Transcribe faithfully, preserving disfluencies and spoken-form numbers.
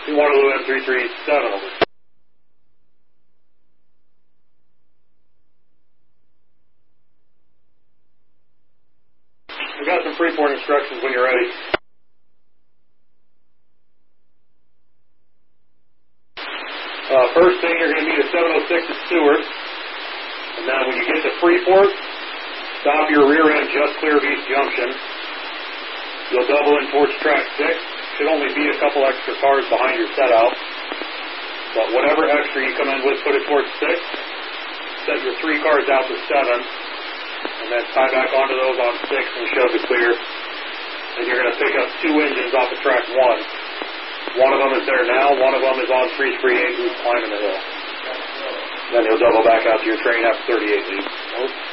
Waterloo M three three seven, over. We've got some Freeport instructions when you're ready. Uh, first thing, you're going to meet a seven oh six at Seward. And then when you get to Freeport, stop your rear end just clear of East Junction. You'll double in towards track six. Should only be a couple extra cars behind your set out. But whatever extra you come in with, put it towards six. Set your three cars out to seven. And then tie back onto those on six and shove the clear. And you're going to pick up two engines off of track one. One of them is there now. One of them is on three three eight who's climbing the hill. Then you'll double back out to your train after thirty-eight leads.